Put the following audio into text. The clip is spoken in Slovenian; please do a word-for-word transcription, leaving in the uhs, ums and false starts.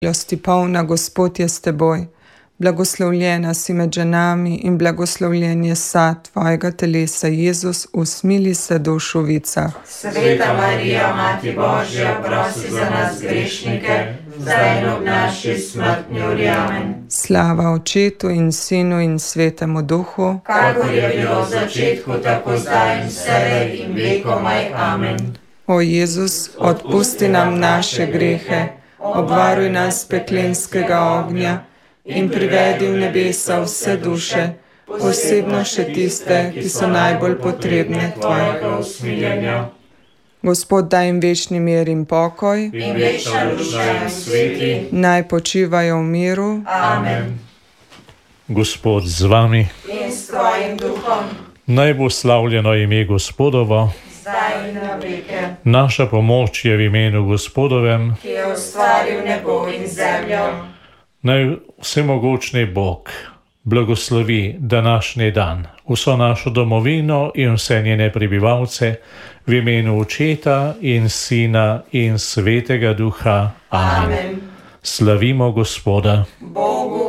milosti polna, Gospod je s teboj. Blagoslovljena si med ženami in blagoslovljen je sad tvojega telesa, Jezus, usmili se dušovica. Sveta Marija, Mati Božja, prosi za nas grešnike, zdaj in ob naši smrtni uri. Amen. Slava Očetu in Sinu in Svetemu Duhu, kakor je bilo v začetku, tako zdaj in vselej in vekomaj. Amen. O Jezus, odpusti nam naše grehe, obvaruj nas peklenskega ognja in privedi v nebesa vse duše, posebno še tiste, ki so najbolj potrebne tvojega usmiljenja. Gospod, daj jim večni mir in pokoj, In večna duša jim sveti. naj počivajo v miru. Amen. Gospod z vami, In s tvojim duhom, naj bo slavljeno ime Gospodovo. zdaj in na veke, Naša pomoč je v imenu Gospodovem. ki je ustvaril nebo in zemljo. Naj vsemogočni Bog blagoslovi današnji dan, vso našo domovino in vse njene prebivalce, v imenu Očeta in Sina in Svetega Duha. Amen. Amen. Slavimo Gospoda. Bogu